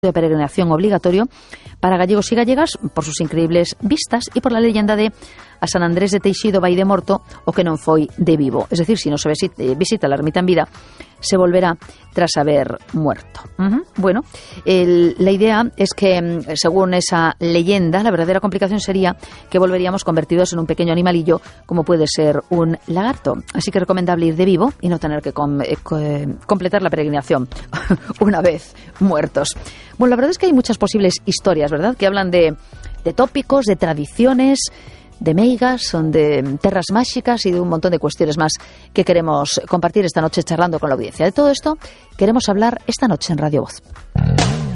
de peregrinación obligatorio para gallegos y gallegas por sus increíbles vistas y por la leyenda de a San Andrés de Teixido vai de morto o que non foi de vivo. Es decir, si no se visita la ermita en vida, se volverá tras haber muerto. Bueno, la idea es que, según esa leyenda, la verdadera complicación sería que volveríamos convertidos en un pequeño animalillo, como puede ser un lagarto. Así que es recomendable ir de vivo y no tener que completar la peregrinación una vez muertos. Bueno, la verdad es que hay muchas posibles historias, ¿verdad?, que hablan de tópicos, de tradiciones, de meigas, son de terras mágicas y de un montón de cuestiones más que queremos compartir esta noche charlando con la audiencia. De todo esto queremos hablar esta noche en Radio Voz.